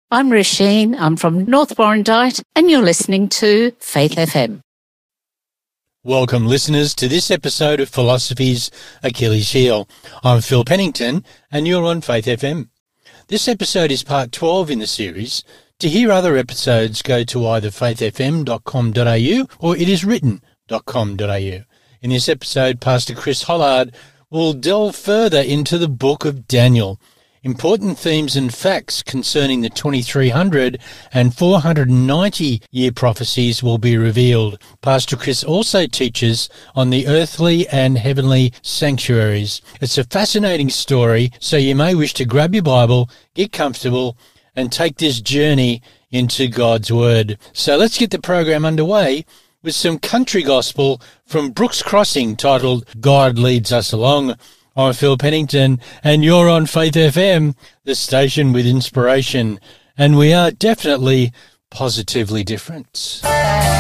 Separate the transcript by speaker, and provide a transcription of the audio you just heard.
Speaker 1: I'm Roisin. I'm from North Warrandyte, and you're listening to Faith FM.
Speaker 2: Welcome, listeners, to this episode of Philosophy's Achilles Heel. I'm Phil Pennington, and you're on Faith FM. This episode is part 12 in the series. To hear other episodes, go to either faithfm.com.au or itiswritten.com.au. In this episode, Pastor Chris Hollard will delve further into the book of Daniel. Important themes and facts concerning the 2300 and 490-year prophecies will be revealed. Pastor Chris also teaches on the earthly and heavenly sanctuaries. It's a fascinating story, so you may wish to grab your Bible, get comfortable, and take this journey into God's Word. So let's get the program underway with some country gospel from Brooks Crossing titled God Leads Us Along. I'm Phil Pennington, and you're on Faith FM, the station with inspiration, and we are definitely positively different.